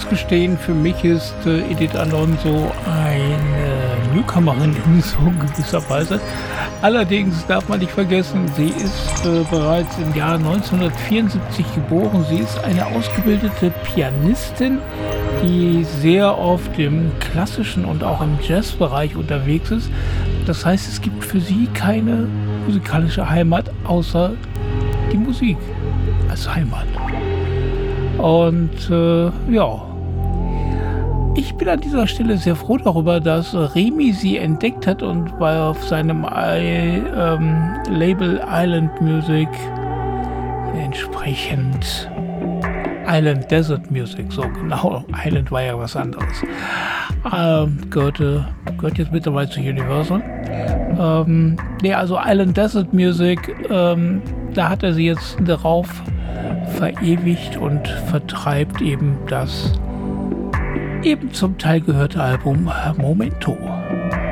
gestehen, für mich ist Edith Alonso eine Newcomerin in so gewisser Weise. Allerdings darf man nicht vergessen, sie ist bereits im Jahr 1974 geboren. Sie ist eine ausgebildete Pianistin, die sehr oft im klassischen und auch im Jazzbereich unterwegs ist. Das heißt, es gibt für sie keine musikalische Heimat außer die Musik als Heimat. Und ja, ich bin an dieser Stelle sehr froh darüber, dass Remy sie entdeckt hat und auf seinem Label Island Music entsprechend Island Desert Music, so genau, Island war ja was anderes, gehört jetzt mittlerweile zu Universal. Also Island Desert Music, da hat er sie jetzt darauf verewigt und vertreibt eben das eben zum Teil gehörte Album Momento.